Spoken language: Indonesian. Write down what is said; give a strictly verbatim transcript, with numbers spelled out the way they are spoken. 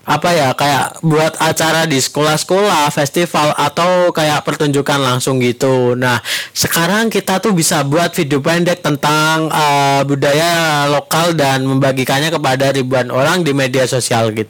apa ya, kayak buat acara di sekolah-sekolah, festival atau kayak pertunjukan langsung gitu. Nah, sekarang kita tuh bisa buat video pendek tentang uh, budaya lokal dan membagikannya kepada ribuan orang di media sosial gitu.